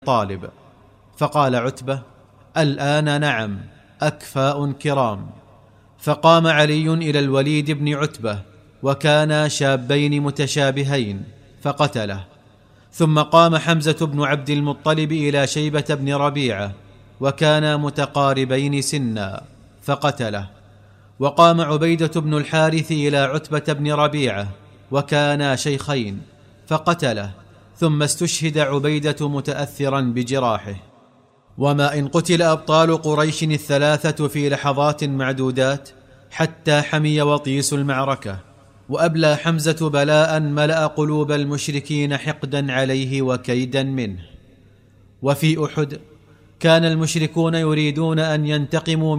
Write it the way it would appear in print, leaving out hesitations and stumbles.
طالب. فقال عتبة: الآن نعم، أكفاء كرام. فقام علي إلى الوليد بن عتبة، وكانا شابين متشابهين، فقتله. ثم قام حمزة بن عبد المطلب إلى شيبة بن ربيعة، وكانا متقاربين سنا، فقتله. وقام عبيدة بن الحارث إلى عتبة بن ربيعة، وكانا شيخين، فقتله. ثم استشهد عبيدة متأثرا بجراحه. وما إن قتل أبطال قريش الثلاثة في لحظات معدودات، حتى حمي وطيس المعركة، وأبلى حمزة بلاء ملأ قلوب المشركين حقدا عليه وكيدا منه. وفي أحد كان المشركون يريدون أن ينتقموا